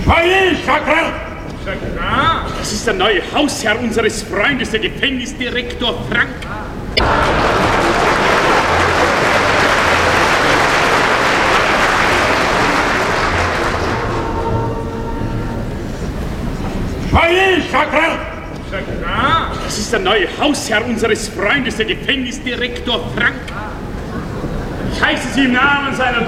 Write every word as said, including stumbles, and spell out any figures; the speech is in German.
Chagrin! Chagrin! Das ist der neue Hausherr unseres Freundes, der Gefängnisdirektor Frank. Chagrin! Chagrin! Das ist der neue Hausherr unseres Freundes, der Gefängnisdirektor Frank. Ich heiße Sie im Namen seiner